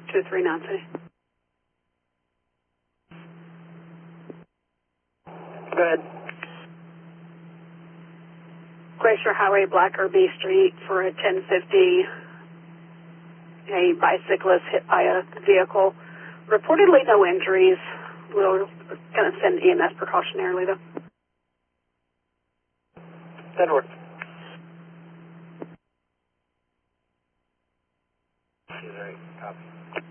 2-3 Nancy. Go ahead. Glacier Highway, Blackerby Street for a 1050. A bicyclist hit by a vehicle. Reportedly no injuries. We're going to send EMS precautionarily though. That works. Right, copy.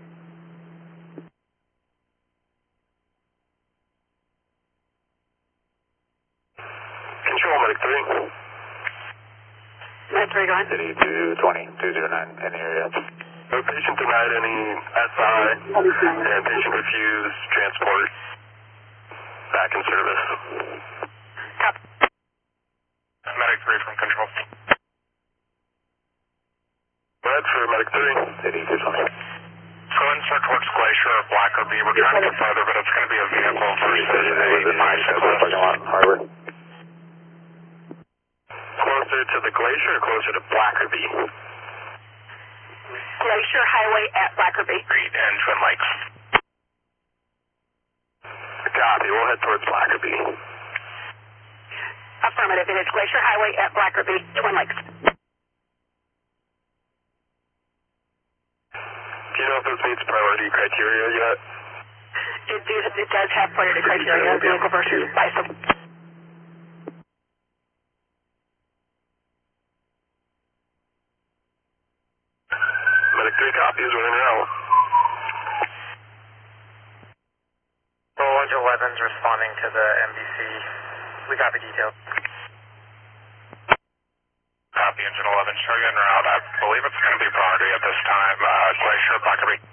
Control, Medic 3. Med 3, go ahead. City 220, 209, any area. No patient denied any SI, and patient refused transport. Back in service. Copy. Medic 3 from control. Red for Medic 3. City 220. So insert towards Glacier or Blackerby. We're trying to get further, but it's going to be a vehicle versus a bicyclist. Harbor. Closer to the Glacier or closer to Blackerby? Glacier Highway at Blackerby. Street and Twin Lakes. Copy, we'll head towards Blackerby. Affirmative, it is Glacier Highway at Blackerby, Twin Lakes. Do you know if this meets priority criteria yet? It does have priority criteria, vehicle versus bicycle. Medic 3 copies, we're in and out. Engine 11's responding to the MDC. We copy details. Copy, Engine 11. Show you en route. I believe it's going to be priority at this time. Glacier, Blackerby.